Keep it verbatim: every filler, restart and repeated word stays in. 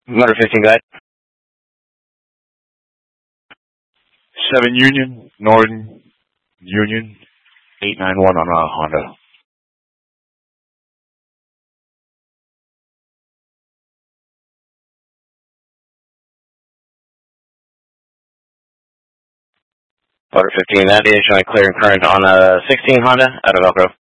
Motor fifteen, go ahead. seven Union, Northern Union, eight nine one on a Honda. Motor fifteen, that is showing clear and current on a sixteen Honda out of Elk Grove.